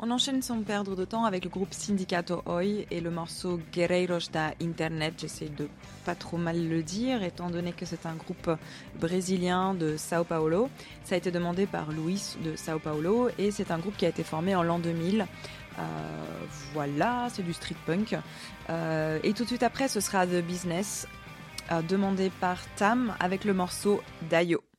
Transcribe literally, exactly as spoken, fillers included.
On enchaîne sans perdre de temps avec le groupe Sindicato Oi et le morceau Guerreiros da Internet. J'essaie de pas trop mal le dire, étant donné que c'est un groupe brésilien de Sao Paulo. Ça a été demandé par Luis de Sao Paulo et c'est un groupe qui a été formé en l'an deux mille. Euh, voilà, c'est du street punk. Euh, et tout de suite après, ce sera The Business, euh, demandé par Tam avec le morceau Dayo.